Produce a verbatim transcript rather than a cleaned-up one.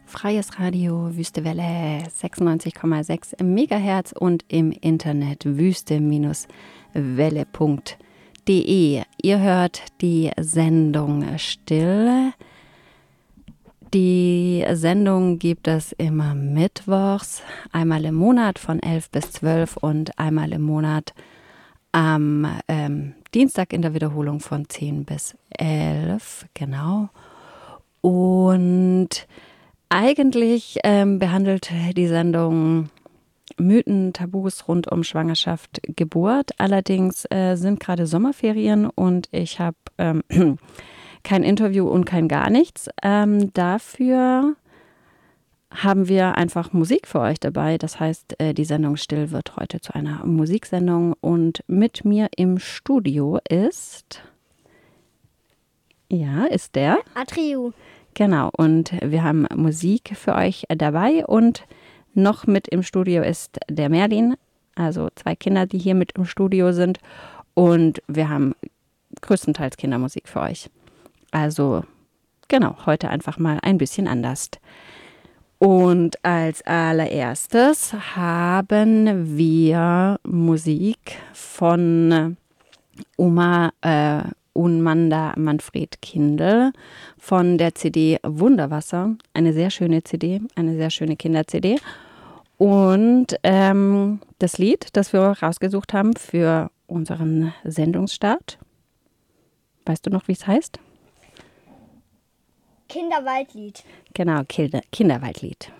Freies Radio, Wüstewelle, sechsundneunzig Komma sechs Megahertz und im Internet wüste Welle punkt de. Ihr hört die Sendung Still. Die Sendung gibt es immer mittwochs, einmal im Monat von elf bis zwölf und einmal im Monat am ähm, Dienstag in der Wiederholung von zehn bis elf, genau. Und eigentlich ähm, behandelt die Sendung Mythen, Tabus rund um Schwangerschaft, Geburt. Allerdings äh, sind gerade Sommerferien und ich habe ähm, kein Interview und kein gar nichts. Ähm, dafür haben wir einfach Musik für euch dabei. Das heißt, äh, die Sendung Still wird heute zu einer Musiksendung. Und mit mir im Studio ist, ja, ist der Atriu. Genau, und wir haben Musik für euch dabei und noch mit im Studio ist der Merlin, also zwei Kinder, die hier mit im Studio sind und wir haben größtenteils Kindermusik für euch. Also genau, heute einfach mal ein bisschen anders. Und als allererstes haben wir Musik von Oma äh, Unmanda Manfred Kindl von der C D Wunderwasser. Eine sehr schöne C D, eine sehr schöne Kinder-C D. Und ähm, das Lied, das wir rausgesucht haben für unseren Sendungsstart. Weißt du noch, wie es heißt? Kinderwaldlied. Genau, Kinder, Kinderwaldlied.